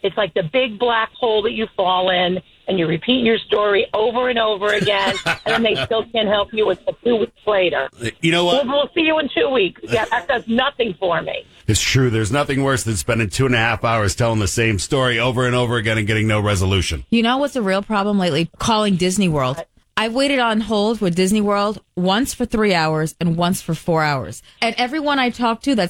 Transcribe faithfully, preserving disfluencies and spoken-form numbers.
It's like the big black hole that you fall in, and you repeat your story over and over again, and then they still can't help you until two weeks later. You know what? We'll, we'll see you in two weeks. Yeah, that does nothing for me. It's true. There's nothing worse than spending two and a half hours telling the same story over and over again and getting no resolution. You know what's a real problem lately? Calling Disney World. I've waited on hold with Disney World once for three hours and once for four hours. And everyone I talk to that's